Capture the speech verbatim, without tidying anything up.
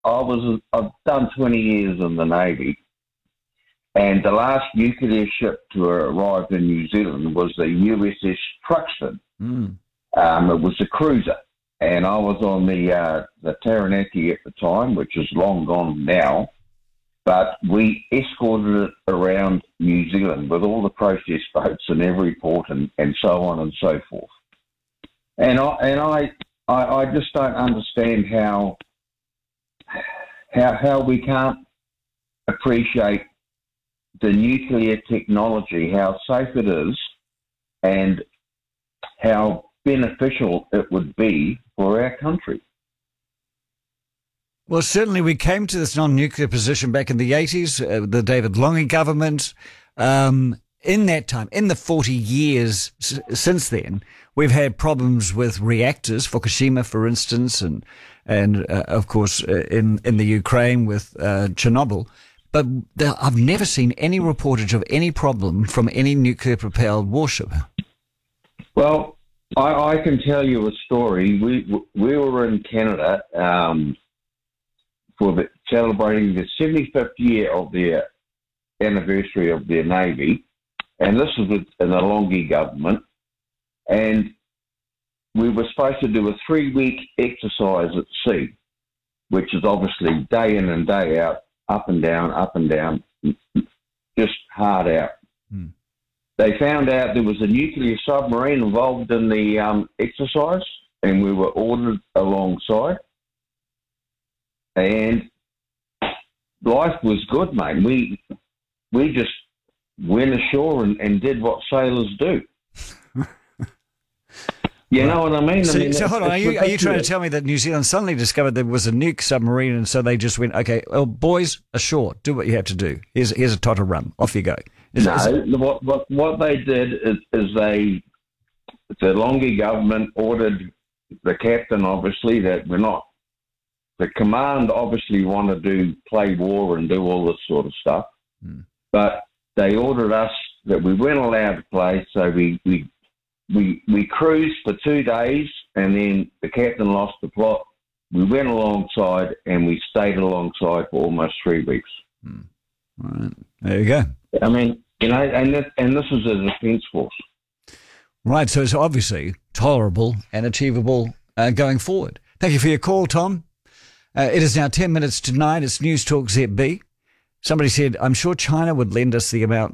I was I've done twenty years in the Navy, and the last nuclear ship to arrive in New Zealand was the U S S Truxtun. Mm. Um, it was a cruiser, and I was on the uh, the Taranaki at the time, which is long gone now. But we escorted it around New Zealand with all the process boats in every port and, and so on and so forth. And I and I, I I just don't understand how how how we can't appreciate the nuclear technology, how safe it is, and how beneficial it would be for our country. Well, certainly we came to this non-nuclear position back in the eighties, uh, the David Lange government. Um, in that time, in the forty years s- since then, we've had problems with reactors, Fukushima, for instance, and and uh, of course uh, in in the Ukraine with uh, Chernobyl. But there, I've never seen any reportage of any problem from any nuclear-propelled warship. Well, I, I can tell you a story. We we were in Canada um, for the, celebrating the seventy-fifth year of their anniversary of their Navy, and this was with the Lange government, and we were supposed to do a three-week exercise at sea, which is obviously day in and day out, up and down, up and down, just hard out. Hmm. They found out there was a nuclear submarine involved in the um, exercise, and we were ordered alongside. And life was good, mate. We we just went ashore and, and did what sailors do. You know what I mean? So, I mean, so hold on, are you, are you trying to ridiculous. tell me that New Zealand suddenly discovered there was a nuke submarine and so they just went, okay, well, boys, ashore, do what you have to do. Here's here's a tot of rum. Off you go. Is, No, is it- what, what what they did is, is they, the Lange government ordered the captain, obviously, that we're not, the command obviously want to do, play war and do all this sort of stuff, Hmm. but they ordered us that we weren't allowed to play, so we, we, we, we cruised for two days and then the captain lost the plot. We went alongside and we stayed alongside for almost three weeks. All right. There you go. I mean, you know, and this, and this is a defence force. Right, so it's obviously tolerable and achievable uh, going forward. Thank you for your call, Tom. Uh, it is now ten minutes to nine. It's News Talk Z B. Somebody said, I'm sure China would lend us the amount